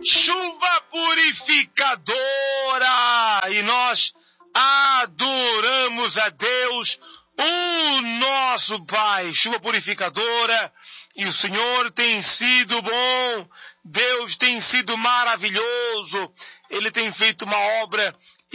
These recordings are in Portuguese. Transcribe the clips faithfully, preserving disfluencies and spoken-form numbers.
chuva purificadora, e nós adoramos a Deus, o nosso Pai. Chuva purificadora, e o Senhor tem sido bom, Deus tem sido maravilhoso, Ele tem feito uma obra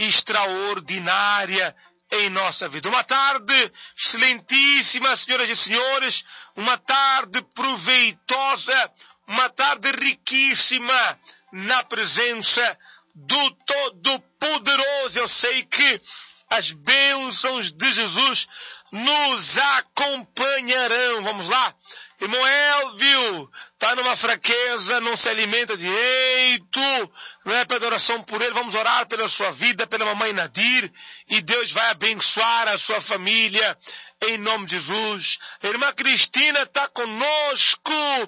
extraordinária em nossa vida. Uma tarde excelentíssima, senhoras e senhores, uma tarde proveitosa, uma tarde riquíssima na presença do Todo-Poderoso. Eu sei que as bênçãos de Jesus nos acompanharão. Vamos lá. Irmão Elvio está numa fraqueza, não se alimenta direito, não é? Pede oração por ele. Vamos orar pela sua vida, pela mamãe Nadir, e Deus vai abençoar a sua família em nome de Jesus. A irmã Cristina está conosco.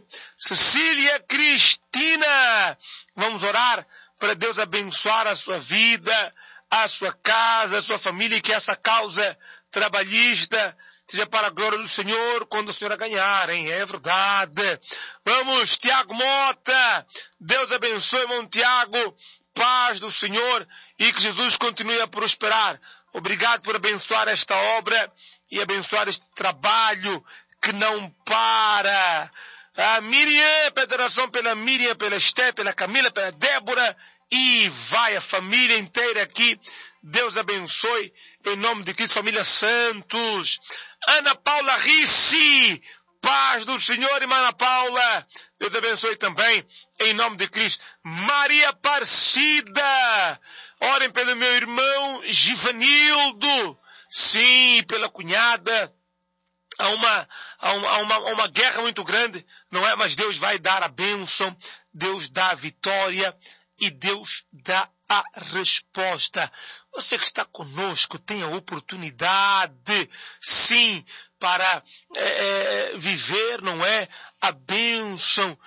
Cecília Cristina. Vamos orar para Deus abençoar a sua vida, a sua casa, a sua família, e que essa causa trabalhista seja para a glória do Senhor quando a senhora ganhar, hein? É verdade. Vamos, Tiago Mota. Deus abençoe, irmão Tiago. Paz do Senhor, e que Jesus continue a prosperar. Obrigado por abençoar esta obra e abençoar este trabalho que não para. A Miriam, pede oração pela Miriam, pela Esté, pela Camila, pela Débora, e vai a família inteira aqui. Deus abençoe, em nome de Cristo, família Santos. Ana Paula Ricci, paz do Senhor, irmã Ana Paula. Deus abençoe também, em nome de Cristo. Maria Aparecida, orem pelo meu irmão Givanildo. Sim, pela cunhada. Há uma, há uma, há uma, há uma guerra muito grande, não é? Mas Deus vai dar a bênção, Deus dá a vitória e Deus dá a resposta. Você que está conosco tem a oportunidade, sim, para é, viver, não é? A bênção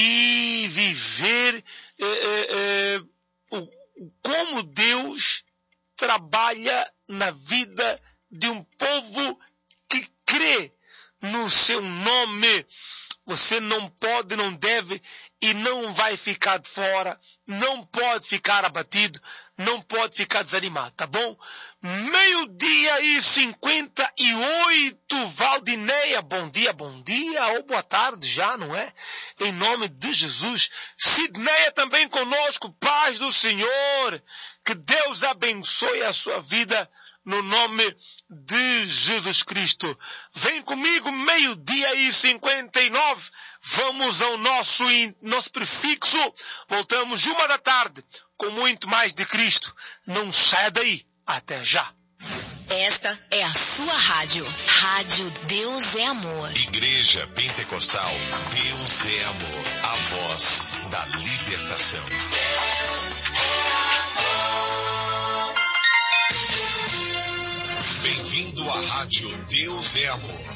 e viver é, é, o, como Deus trabalha na vida de um povo que crê no seu nome. Você não pode, não deve e não vai ficar de fora, não pode ficar abatido, não pode ficar desanimado, tá bom? Meio-dia e cinquenta e oito, Valdineia, bom dia, bom dia, ou boa tarde já, não é? Em nome de Jesus. Sidneia também conosco, paz do Senhor, que Deus abençoe a sua vida no nome de Jesus Cristo. Vem comigo, meio-dia e cinquenta e nove, vamos ao nosso, nosso prefixo, voltamos uma da tarde com muito mais de Cristo. Não saia daí, até já. Esta é a sua rádio, Rádio Deus é Amor. Igreja Pentecostal Deus é Amor, a voz da libertação. Bem-vindo à Rádio Deus é Amor.